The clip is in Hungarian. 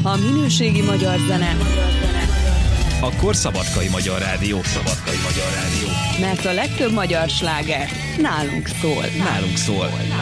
A minőségi magyar zene, akkor Szabadkai Magyar Rádió. mert a legtöbb magyar sláger nálunk szól.